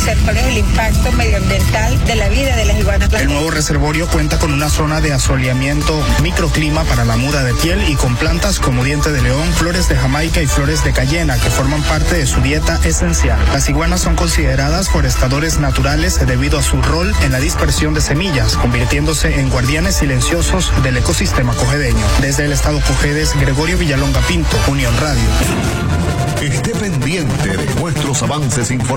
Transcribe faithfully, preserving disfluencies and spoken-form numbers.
conocer cuál es el impacto medioambiental de la vida de las iguanas. El nuevo reservorio cuenta con una zona de asoleamiento, microclima para la muda de piel y con plantas como diente de león, flores de Jamaica y flores de cayena que forman parte de su dieta esencial. Las iguanas son consideradas forestadores naturales debido a su rol en la dispersión de semillas, convirtiéndose en guardianes silenciosos del ecosistema cojedeño. Desde el estado Cojedes, Gregorio Villalonga Pinto, Unión Radio. Esté pendiente de nuestros avances informativos.